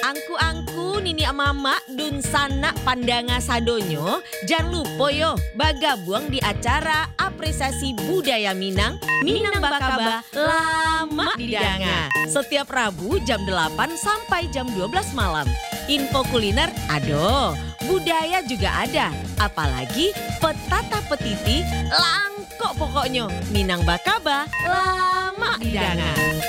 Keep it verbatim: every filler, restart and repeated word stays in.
Angku-angku nini mama dun sana pandanga sadonyo, jangan lupa yo bagabuang di acara apresiasi budaya Minang, Minang Bakaba lama di Danga. Setiap Rabu jam delapan sampai jam dua belas malam. Info kuliner ado, budaya juga ada, apalagi petata petiti langkok pokoknya. Minang Bakaba lama di Danga.